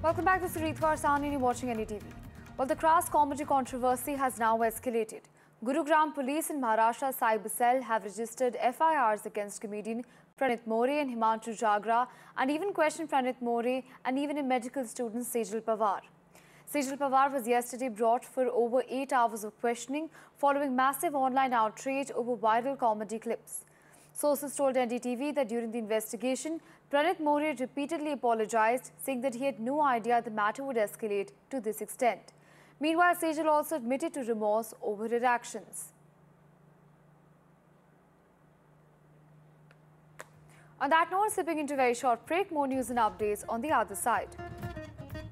Welcome back to Saritwar Sahni and you're watching NDTV. Well, the crass comedy controversy has now escalated. Gurugram police in Maharashtra Cyber Cell have registered FIRs against comedian Pranit More and Himanshu Jagra and even questioned Pranit More and even a medical student Sejal Pawar. Sejal Pawar was yesterday brought for over 8 hours of questioning following massive online outrage over viral comedy clips. Sources told NDTV that during the investigation, Pranit More repeatedly apologized, saying that he had no idea the matter would escalate to this extent. Meanwhile, Sejal also admitted to remorse over her actions. On that note, slipping into a very short break, more news and updates on the other side.